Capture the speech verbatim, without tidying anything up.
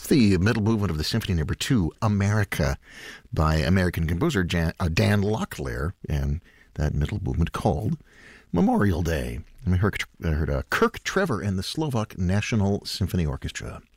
the middle movement of the Symphony Number Two, America, by American composer Jan, uh, Dan Locklear, and that middle movement called Memorial Day. And we heard, I heard uh, Kirk Trevor and the Slovak National Symphony Orchestra.